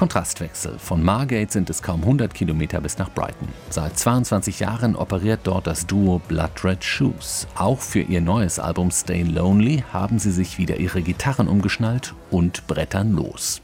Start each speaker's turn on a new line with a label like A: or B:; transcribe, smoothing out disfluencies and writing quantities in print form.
A: Kontrastwechsel. Von Margate sind es kaum 100 Kilometer bis nach Brighton. Seit 22 Jahren operiert dort das Duo Blood Red Shoes. Auch für ihr neues Album Stay Lonely haben sie sich wieder ihre Gitarren umgeschnallt und brettern los.